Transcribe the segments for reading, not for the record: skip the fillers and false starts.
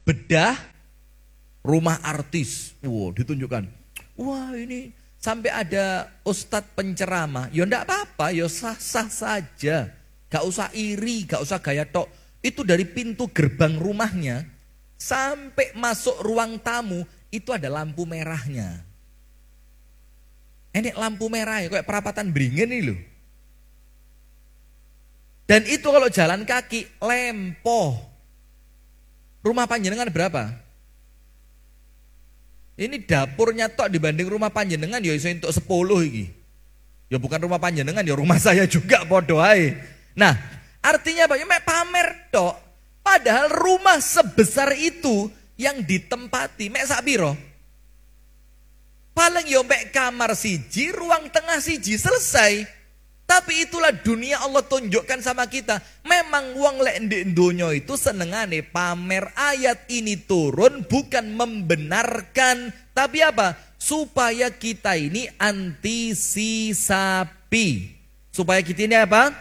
bedah rumah artis. Wow, ditunjukkan. Wah, ini sampai ada ustadz penceramah. Ya enggak apa-apa, ya sah-sah saja. Gak usah iri, gak usah gaya tok. Itu dari pintu gerbang rumahnya sampai masuk ruang tamu itu ada lampu merahnya. Ini lampu merah ya, kayak perapatan Beringin ini loh. Dan itu kalau jalan kaki lempoh. Rumah panjenengan berapa? Ini dapurnya tok dibanding rumah panjenengan ya iso entuk 10 iki. Ya bukan rumah panjenengan ya rumah saya juga podo ae. Nah, artinya apa? Ya mek pamer tok. Padahal rumah sebesar itu yang ditempati mek sak piro? Paling yo mek kamar siji, ruang tengah siji, selesai. Tapi itulah dunia Allah tunjukkan sama kita. Memang wong lek ndek donya itu senengane pamer. Ayat ini turun bukan membenarkan, tapi apa? Supaya kita ini antisipasi. Supaya kita ini apa?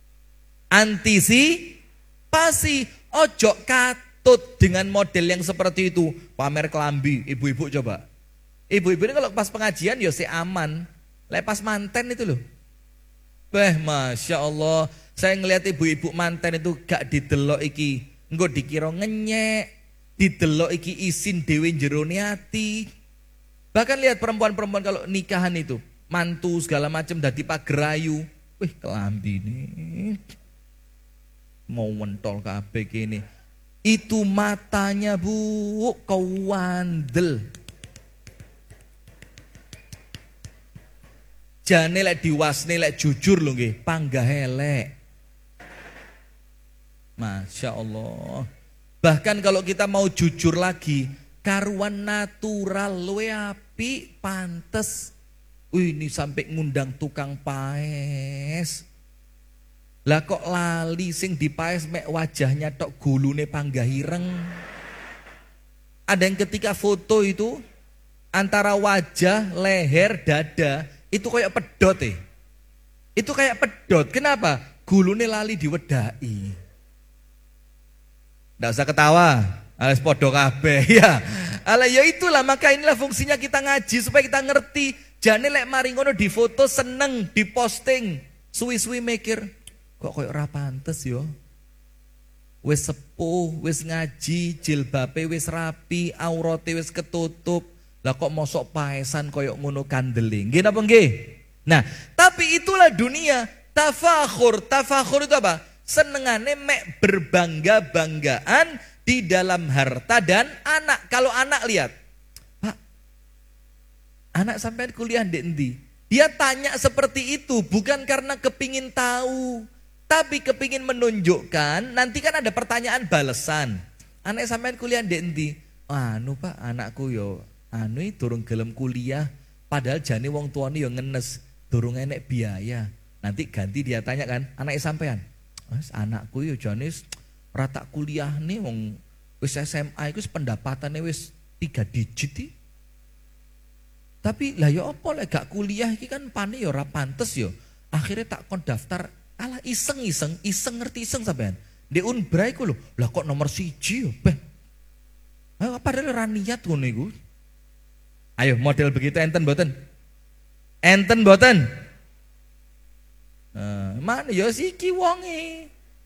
Antisipasi. Ojo katut dengan model yang seperti itu. Pamer kelambi, ibu-ibu coba. Ibu-ibu ini kalau pas pengajian ya si aman. Lek pas manten itu loh. Masya Allah. Saya ngelihat ibu-ibu manten itu gak didelok iki. Engko dikira ngenyek. Didelok iki isin dewe jerone ati. Bahkan lihat perempuan-perempuan kalau nikahan itu. Mantu segala macam dadi pagerayu. Wih kelambi nih. Mau mentol kabeh kene. Itu matanya bu kewandel. Jane lek diwasne lek jujur lho nggih, panggah elek. Masya Allah. Bahkan kalau kita mau jujur lagi, karuan natural luwe apik, pantes. Ini sampai ngundang tukang paes. Lah kok lali sing dipaes mek wajahnya tok gulune panggah ireng. Ada yang ketika foto itu antara wajah, leher, dada itu kayak pedot Itu kayak pedot. Kenapa? Gulune lali diwedai. Nggak usah ketawa. Alas podo kabeh ya. Ala ya itulah, maka inilah fungsinya kita ngaji supaya kita ngerti. Jane lek mari ngono difoto seneng, diposting, suwi-suwi mikir, kok koyo ora pantes yo. Wis sepuh, wis ngaji, jilbabe wis rapi, aurate wis ketutup. Lah kok mosok paesan koyo ngono kandeling. Nggih napa nggih? Nah, tapi itulah dunia. Tafakhur. Tafakhur itu apa? Senengane mek berbangga-banggaan di dalam harta dan anak. Kalau anak lihat, Pak, anak sampai kuliah ndek endi? Dia tanya seperti itu bukan karena kepingin tahu, tapi kepingin menunjukkan. Nanti kan ada pertanyaan balesan. Anak sampai kuliah ndek endi? Anu Pak, anakku yo anu durung gelem kuliah, padahal jane wong tuane yo ngenes, durung enek biaya. Nanti ganti dia tanya kan, anak sampean. Mas, anakku yo jane ora tak kuliah nih wong wis SMA iku pendapatane wis 3 digit iki. Tapi lah yo apa lek gak kuliah iki kan pane yo ora pantes yo. Akhirnya tak kon daftar ala iseng ngerti iseng sampean. Di Unbra iku lho, lah kok nomor 1 yo, Beh. Padahal ora niat ngono iku. Ayo model begitu enten mboten? Enten mboten? Mana ya siki wonge.